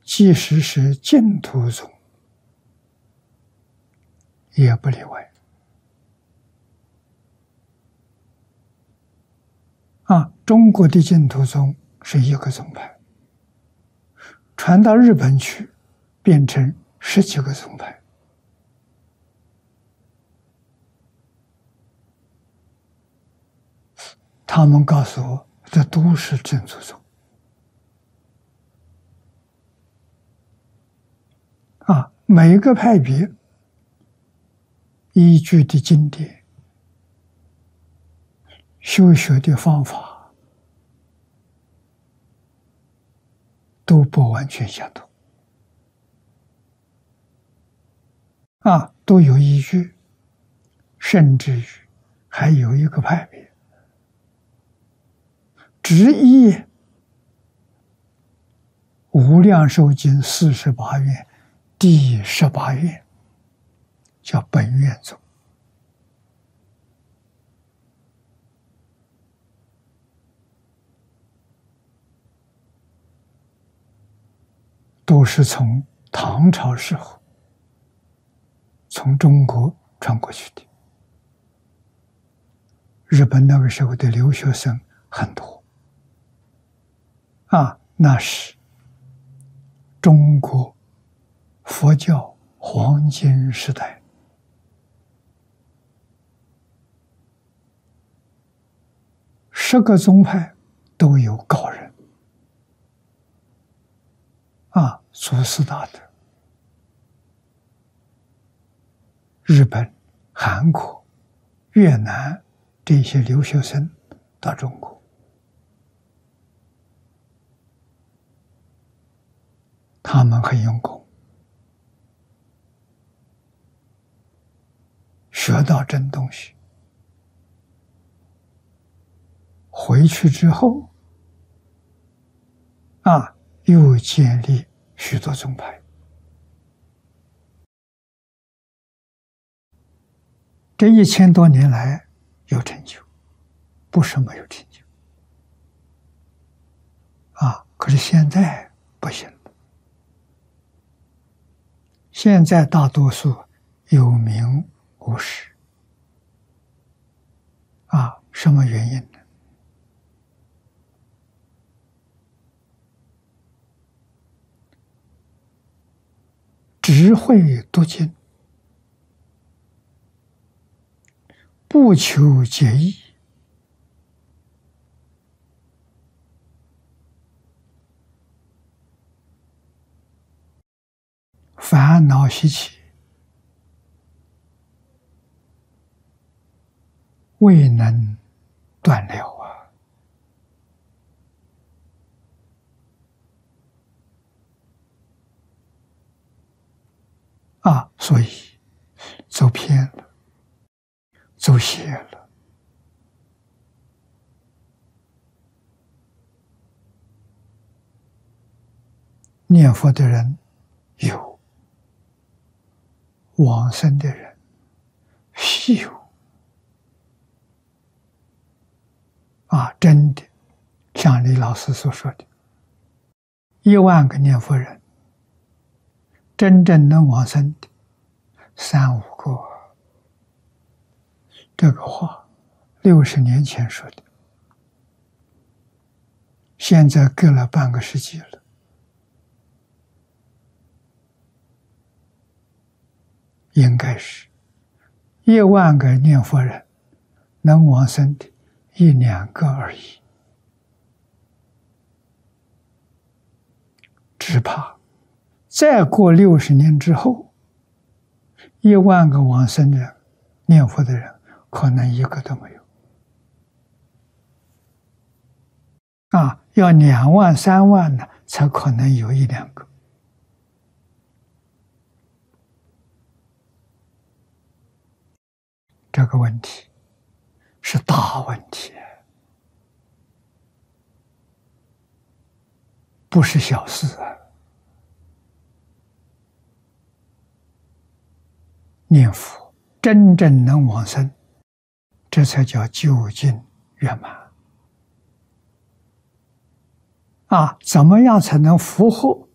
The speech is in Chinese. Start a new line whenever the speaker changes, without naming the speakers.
即使是净土宗，也不例外。中国的净土宗是一个宗派，传到日本去，变成10几个宗派。他们告诉我，这都是净土宗。每一个派别依据的经典、修学的方法都不完全相同，都有依据，甚至于还有一个派别只依《无量寿经》48愿第18愿，叫本愿宗。都是从唐朝时候从中国传过去的。日本那个时候的留学生很多，那是中国佛教黄金时代。10个宗派都有高人，祖师大德。日本、韩国、越南这些留学生到中国，他们很用功，学到真东西，回去之后又建立许多宗派。这1000多年来有成就，不是没有成就。可是现在不行了。现在大多数有名无实。什么原因呢？只会读经，不求解义，烦恼习气，未能断了所以走偏了，走邪了。念佛的人有，往生的人稀有。真的，像李老师所说的，1万个念佛人，真正能往生的3、5个。这个话60年前说的，现在隔了半个世纪了。应该是1万个念佛人能往生的1、2个而已。只怕再过60年之后，1万个往生人念佛的人可能1个都没有。要2万、3万呢，才可能有1、2个。这个问题是大问题，不是小事念佛真正能往生，这才叫究竟圆满。怎么样才能符合